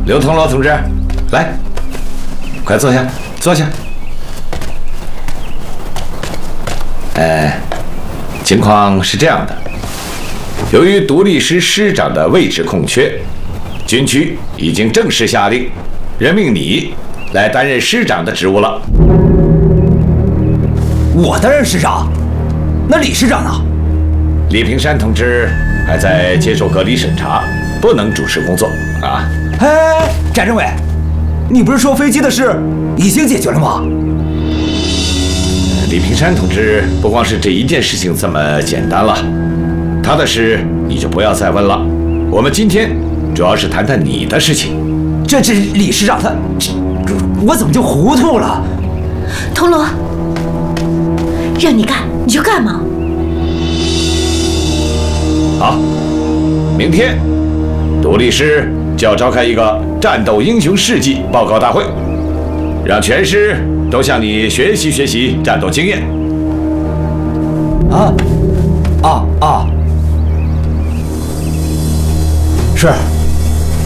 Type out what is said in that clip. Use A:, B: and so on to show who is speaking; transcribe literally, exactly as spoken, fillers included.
A: 刘同罗同志，来，快坐下，坐下。呃，情况是这样的，由于独立师师长的位置空缺，军区已经正式下令任命你来担任师长的职务了。
B: 我担任师长？那李师长呢？
A: 李平山同志还在接受隔离审查，不能主持工作啊。
B: 哎，翟政委，你不是说飞机的事已经解决了吗？
A: 李平山同志不光是这一件事情这么简单了，他的事你就不要再问了。我们今天主要是谈谈你的事情。
B: 这这李师长他，这我怎么就糊涂了？
C: 铜锣，让你干你就干嘛。
A: 好，明天独立师就要召开一个战斗英雄事迹报告大会，让全师都向你学习学习战斗经验。
B: 啊啊啊！是。